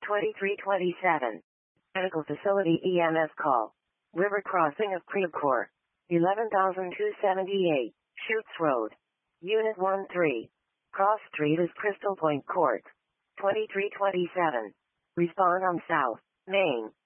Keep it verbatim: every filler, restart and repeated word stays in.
twenty-three twenty-seven. Medical facility E M S call. River crossing of Crevecoeur. eleven thousand two hundred seventy-eight. Chutes Road. Unit one three. Cross Street is Crystal Point Court. twenty-three twenty-seven. Respond on South Main.